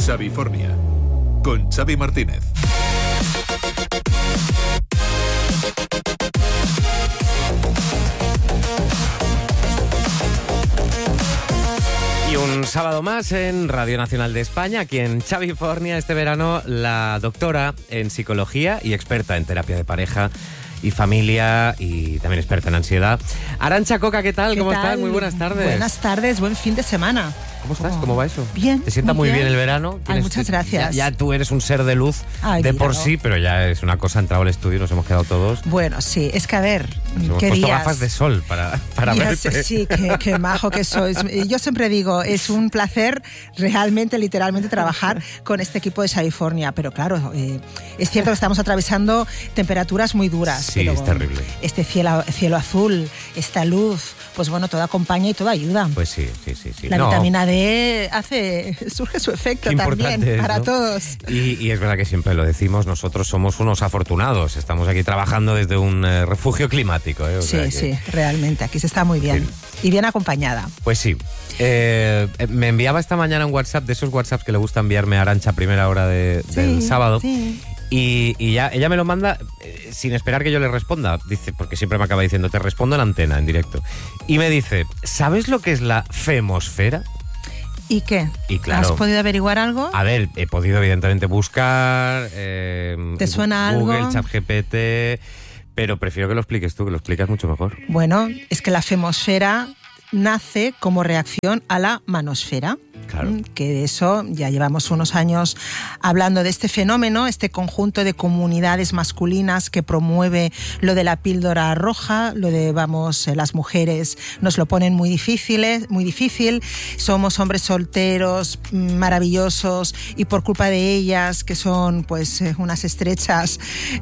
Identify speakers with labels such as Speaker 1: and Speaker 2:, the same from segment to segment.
Speaker 1: Xavifornia, con Xavi Martínez.
Speaker 2: Y un sábado más en Radio Nacional de España, aquí en Xavifornia, este verano, la doctora en psicología y experta en terapia de pareja y familia y también experta en ansiedad, Arantxa Coca, ¿qué tal? ¿Cómo estás? Muy buenas tardes.
Speaker 3: Buenas tardes, buen fin de semana.
Speaker 2: ¿Cómo estás? ¿Cómo va eso?
Speaker 3: Bien.
Speaker 2: ¿Te sienta muy bien el verano?
Speaker 3: Ay, muchas gracias.
Speaker 2: Ya tú eres un ser de luz.
Speaker 3: Ay,
Speaker 2: de
Speaker 3: míralo.
Speaker 2: por sí, pero ya es una cosa, entrado al estudio, nos hemos quedado todos.
Speaker 3: Bueno, sí, es que a ver,
Speaker 2: Nos hemos
Speaker 3: ¿qué
Speaker 2: puesto
Speaker 3: días?
Speaker 2: gafas de sol para
Speaker 3: Ya
Speaker 2: verte.
Speaker 3: sé, sí, qué majo que sois. Yo siempre digo, es un placer realmente, literalmente, trabajar con este equipo de Xavifornia. Pero claro, es cierto que estamos atravesando temperaturas muy duras.
Speaker 2: Sí,
Speaker 3: pero
Speaker 2: es terrible.
Speaker 3: Este cielo azul, esta luz, pues bueno, todo acompaña y todo ayuda.
Speaker 2: Pues sí.
Speaker 3: La vitamina D surge su efecto
Speaker 2: Qué
Speaker 3: también
Speaker 2: importante es,
Speaker 3: para
Speaker 2: ¿no?
Speaker 3: todos.
Speaker 2: Y es verdad que siempre lo decimos, nosotros somos unos afortunados. Estamos aquí trabajando desde un refugio climático. O sea que-
Speaker 3: Sí, realmente, aquí se está muy bien.
Speaker 2: Sí.
Speaker 3: Y bien acompañada.
Speaker 2: Pues sí. Me enviaba esta mañana un WhatsApp, de esos WhatsApps que le gusta enviarme a Arantxa a primera hora del sábado.
Speaker 3: Sí.
Speaker 2: Y ya ella me lo manda sin esperar que yo le responda. Dice, porque siempre me acaba diciendo, te respondo en antena, en directo. Y me dice, ¿sabes lo que es la femosfera?
Speaker 3: ¿Y qué?
Speaker 2: Y claro,
Speaker 3: ¿Has podido averiguar algo?
Speaker 2: A ver, he podido evidentemente buscar
Speaker 3: ¿Te suena
Speaker 2: Google,
Speaker 3: algo?
Speaker 2: ChatGPT, pero prefiero que lo expliques tú, que lo explicas mucho mejor.
Speaker 3: Bueno, es que la femosfera nace como reacción a la manosfera.
Speaker 2: Claro.
Speaker 3: Que de eso ya llevamos unos años hablando de este fenómeno, este conjunto de comunidades masculinas que promueve lo de la píldora roja, lo de las mujeres nos lo ponen muy difícil, somos hombres solteros, maravillosos, y por culpa de ellas, que son pues unas estrechas,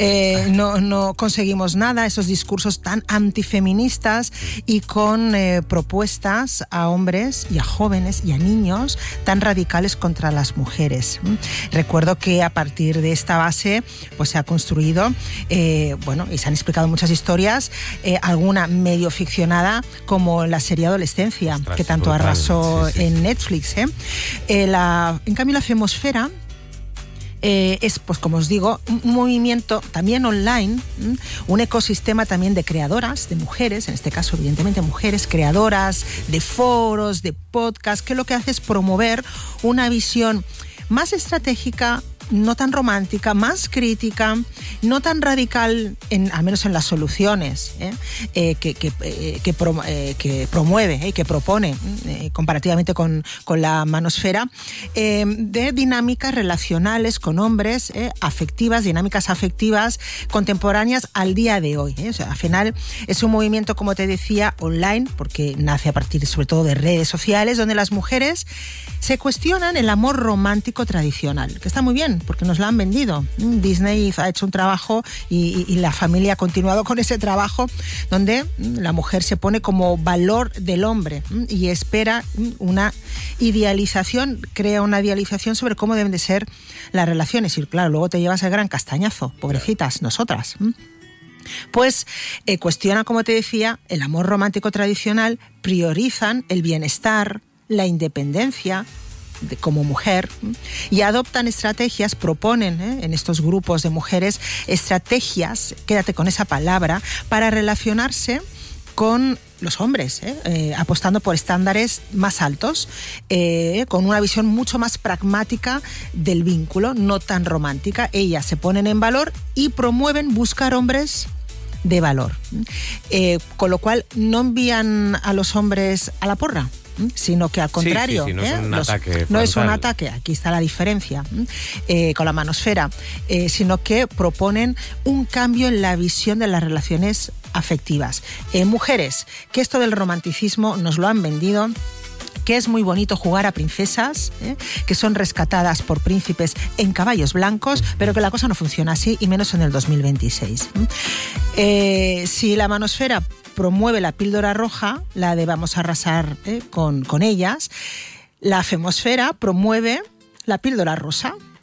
Speaker 3: no conseguimos nada, esos discursos tan antifeministas y con propuestas a hombres y a jóvenes y a niños tan radicales contra las mujeres. Recuerdo que a partir de esta base pues se ha construido, y se han explicado muchas historias, alguna medio ficcionada como la serie Adolescencia,
Speaker 2: Ostras,
Speaker 3: que tanto
Speaker 2: brutal,
Speaker 3: arrasó
Speaker 2: sí.
Speaker 3: en Netflix. En cambio la femosfera es, pues como os digo, un movimiento también online, un ecosistema también de creadoras, de mujeres, en este caso evidentemente mujeres creadoras, de foros, de podcasts, que lo que hace es promover una visión más estratégica, no tan romántica, más crítica, no tan radical, al menos en las soluciones que promueve y que propone comparativamente con la manosfera, de dinámicas relacionales con hombres, dinámicas afectivas contemporáneas al día de hoy. O sea, al final es un movimiento, como te decía, online, porque nace a partir sobre todo de redes sociales, donde las mujeres se cuestionan el amor romántico tradicional, que está muy bien, porque nos lo han vendido. Disney ha hecho un trabajo y la familia ha continuado con ese trabajo, donde la mujer se pone como valor del hombre y espera una idealización, crea una idealización sobre cómo deben de ser las relaciones. Y claro, luego te llevas el gran castañazo, pobrecitas, nosotras. Pues cuestionan, como te decía, el amor romántico tradicional, priorizan el bienestar, la independencia como mujer, y adoptan estrategias, proponen en estos grupos de mujeres estrategias, quédate con esa palabra, para relacionarse con los hombres, apostando por estándares más altos, con una visión mucho más pragmática del vínculo, no tan romántica. Ellas se ponen en valor y promueven buscar hombres de valor, con lo cual no envían a los hombres a la porra, sino que al contrario,
Speaker 2: no es un ataque
Speaker 3: no es un
Speaker 2: frontal.
Speaker 3: ataque, aquí está la diferencia con la manosfera, sino que proponen un cambio en la visión de las relaciones afectivas. Mujeres, que esto del romanticismo nos lo han vendido, que es muy bonito jugar a princesas, que son rescatadas por príncipes en caballos blancos, pero que la cosa no funciona así, y menos en el 2026. Si la manosfera promueve la píldora roja, la de vamos a arrasar con ellas, la femosfera promueve la píldora rosa,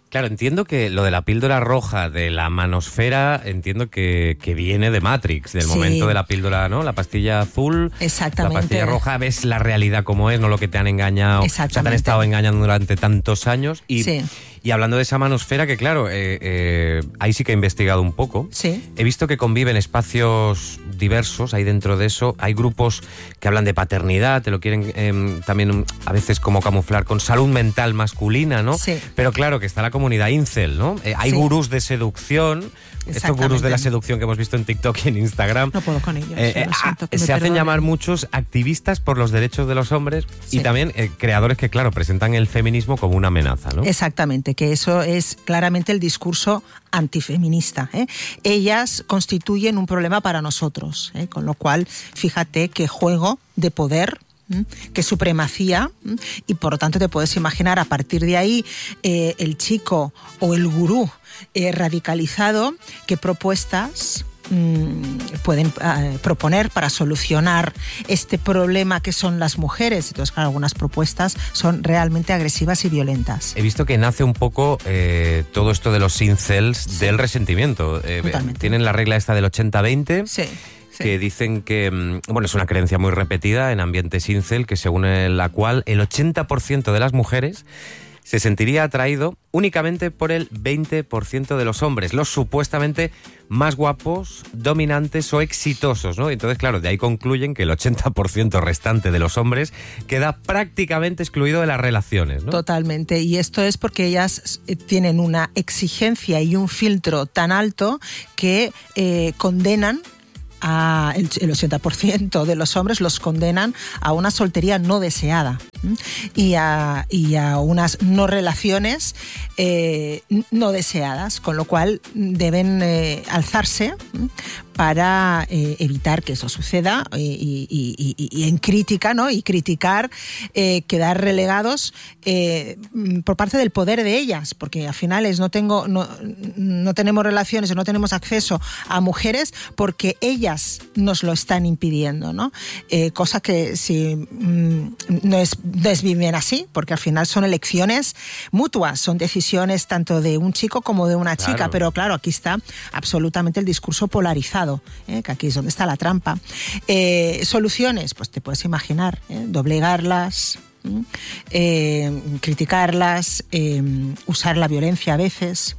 Speaker 2: Claro, entiendo que lo de la píldora roja de la manosfera, entiendo que viene de Matrix, del momento de la píldora, ¿no? La pastilla azul,
Speaker 3: exactamente.
Speaker 2: La pastilla roja, ves la realidad como es, no lo que te han engañado, o sea, te han estado engañando durante tantos años. Y hablando de esa manosfera, que claro, ahí sí que he investigado un poco.
Speaker 3: Sí.
Speaker 2: He visto que conviven espacios diversos ahí dentro de eso. Hay grupos que hablan de paternidad, te lo quieren también a veces como camuflar con salud mental masculina, ¿no?
Speaker 3: Sí.
Speaker 2: Pero claro, que está la comunidad incel, ¿no? Hay gurús de seducción, estos gurús de la seducción que hemos visto en TikTok y en Instagram.
Speaker 3: No puedo con ellos.
Speaker 2: Se hacen llamar muchos activistas por los derechos de los hombres y también creadores que, claro, presentan el feminismo como una amenaza, ¿no?
Speaker 3: Exactamente, que eso es claramente el discurso antifeminista. Ellas constituyen un problema para nosotros, con lo cual, fíjate qué juego de poder, qué supremacía, y por lo tanto te puedes imaginar a partir de ahí el chico o el gurú radicalizado, qué propuestas pueden proponer para solucionar este problema que son las mujeres. Entonces, claro, algunas propuestas son realmente agresivas y violentas.
Speaker 2: He visto que nace un poco todo esto de los incels del resentimiento. Tienen la regla esta del 80-20.
Speaker 3: Sí.
Speaker 2: Que dicen que, bueno, es una creencia muy repetida en ambientes incel, que según la cual el 80% de las mujeres se sentiría atraído únicamente por el 20% de los hombres, los supuestamente más guapos, dominantes o exitosos, ¿no? Entonces, claro, de ahí concluyen que el 80% restante de los hombres queda prácticamente excluido de las relaciones, ¿no?
Speaker 3: Totalmente, y esto es porque ellas tienen una exigencia y un filtro tan alto que condenan el 80% de los hombres los condenan a una soltería no deseada y a unas no relaciones no deseadas, con lo cual deben alzarse para evitar que eso suceda y en crítica, ¿no? Y criticar, quedar relegados por parte del poder de ellas, porque al final no tenemos relaciones o no tenemos acceso a mujeres porque ellas nos lo están impidiendo, ¿no? Cosa que si no es bien así, porque al final son elecciones mutuas, son decisiones tanto de un chico como de una chica, pero claro, aquí está absolutamente el discurso polarizado, que aquí es donde está la trampa. Soluciones, pues te puedes imaginar, doblegarlas, criticarlas, usar la violencia a veces,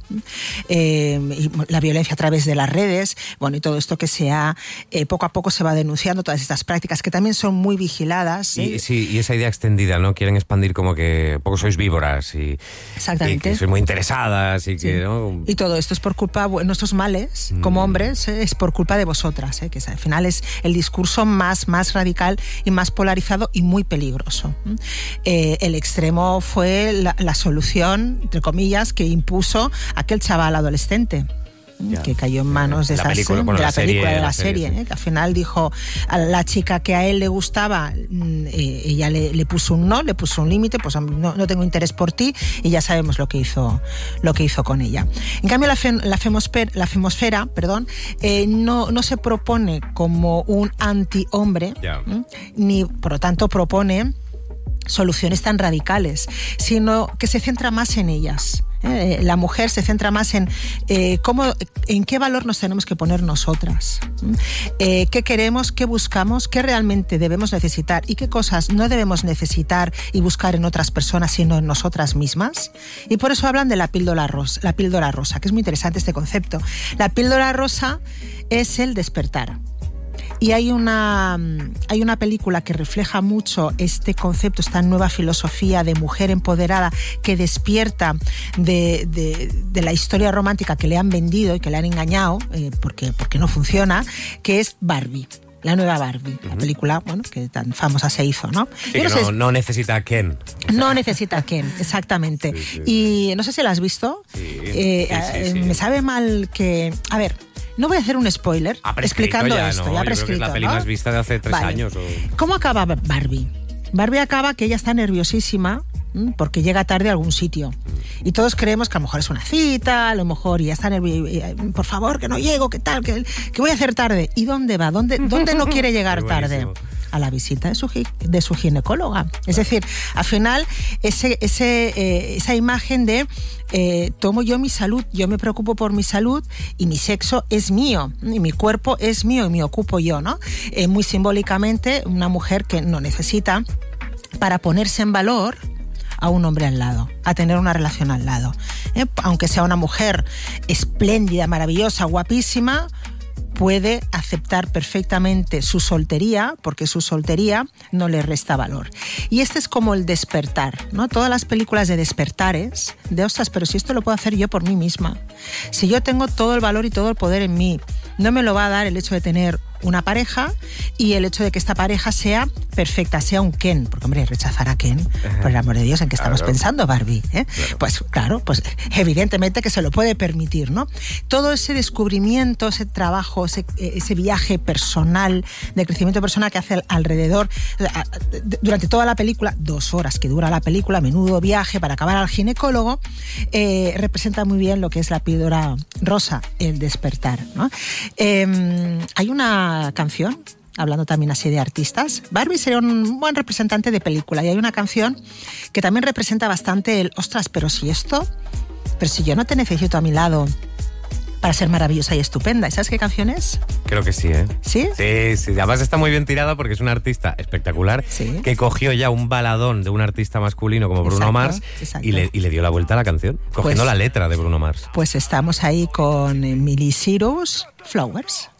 Speaker 3: y la violencia a través de las redes, bueno, y todo esto que poco a poco se va denunciando, todas estas prácticas que también son muy vigiladas.
Speaker 2: Y esa idea extendida, ¿no? Quieren expandir como que poco sois víboras y que sois muy interesadas y que, ¿no?
Speaker 3: Y todo esto es por culpa, nuestros males como hombres, es por culpa de vosotras, que al final es el discurso más radical y más polarizado y muy peligroso. El extremo fue la solución, entre comillas, que impuso aquel chaval adolescente. Que cayó en manos de la película de la serie, que al final dijo a la chica que a él le gustaba, ella le puso un no, le puso un límite, pues no tengo interés por ti, y ya sabemos lo que hizo con ella. En cambio, la femosfera, no se propone como un anti-hombre, ni por lo tanto propone soluciones tan radicales, sino que se centra más en ellas. La mujer se centra más en qué valor nos tenemos que poner nosotras, qué queremos, qué buscamos, qué realmente debemos necesitar y qué cosas no debemos necesitar y buscar en otras personas, sino en nosotras mismas. Y por eso hablan de la píldora rosa, que es muy interesante este concepto. La píldora rosa es el despertar. Y hay una película que refleja mucho este concepto, esta nueva filosofía de mujer empoderada que despierta de la historia romántica que le han vendido y que le han engañado, porque no funciona, que es Barbie. La nueva Barbie, la película, bueno, que tan famosa se hizo, ¿no?
Speaker 2: Sí, que no necesita a Ken.
Speaker 3: No necesita a Ken, exactamente. Y no sé si la has visto.
Speaker 2: Sí.
Speaker 3: Me sabe mal que... A ver, no voy a hacer un spoiler explicando esto. Ya prescrito,
Speaker 2: creo que es la peli más vista de hace 3 años.
Speaker 3: ¿Cómo acaba Barbie? Barbie acaba que ella está nerviosísima porque llega tarde a algún sitio. Y todos creemos que a lo mejor es una cita, a lo mejor ya está nerviosa. Por favor, que no llego, ¿qué tal? ¿Qué voy a hacer tarde? ¿Y dónde va? ¿Dónde no quiere llegar tarde? a la visita de su ginecóloga. Es decir, al final, esa imagen de tomo yo mi salud, yo me preocupo por mi salud y mi sexo es mío, y mi cuerpo es mío y me ocupo yo, ¿no? Muy simbólicamente, una mujer que no necesita para ponerse en valor a un hombre al lado, a tener una relación al lado. Aunque sea una mujer espléndida, maravillosa, guapísima, puede aceptar perfectamente su soltería, porque su soltería no le resta valor. Y este es como el despertar, ¿no? Todas las películas de despertares, de ostras, pero si esto lo puedo hacer yo por mí misma. Si yo tengo todo el valor y todo el poder en mí, no me lo va a dar el hecho de tener una pareja y el hecho de que esta pareja sea perfecta, sea un Ken, porque hombre, rechazar a Ken, por el amor de Dios, ¿en qué estamos pensando, Barbie? Claro. Pues claro, pues evidentemente que se lo puede permitir, ¿no? Todo ese descubrimiento, ese trabajo, ese viaje personal, de crecimiento personal que hace alrededor, durante toda la película, 2 horas que dura la película, menudo viaje para acabar al ginecólogo, representa muy bien lo que es la píldora rosa, el despertar, ¿no? Hay una canción, hablando también así de artistas. Barbie sería un buen representante de película, y hay una canción que también representa bastante el ostras, pero si yo no te necesito a mi lado para ser maravillosa y estupenda. ¿Y sabes qué canción es?
Speaker 2: Creo que sí, ¿eh?
Speaker 3: ¿Sí?
Speaker 2: Sí. Además está muy bien tirada porque es un artista espectacular,
Speaker 3: sí,
Speaker 2: que cogió ya un baladón de un artista masculino como Bruno Mars y le dio la vuelta a la canción, cogiendo la letra de Bruno Mars.
Speaker 3: Pues estamos ahí con Miley Cyrus, Flowers.